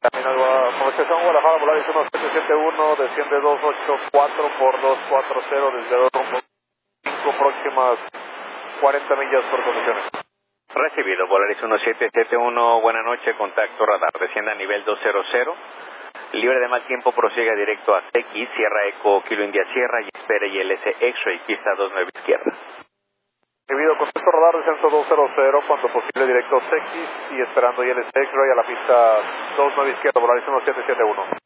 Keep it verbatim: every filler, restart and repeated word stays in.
Camino a Conversación Guadalajara, Volaris uno siete siete uno, desciende dos ocho cuatro por dos cuatro cero, desde dos rumbo cinco, próximas cuarenta millas por condiciones. Recibido, Volaris uno siete siete uno, buena noche, contacto radar, descienda a nivel doscientos, libre de mal tiempo, prosiga directo a X, Sierra Eco, Kilo India Sierra y espere I L S X-Ray, pista dos nueve izquierda. Recibido, contacto radar, descenso doscientos, cuanto posible directo a X y esperando I L S X-Ray a la pista dos nueve izquierda, Volaris uno siete siete uno.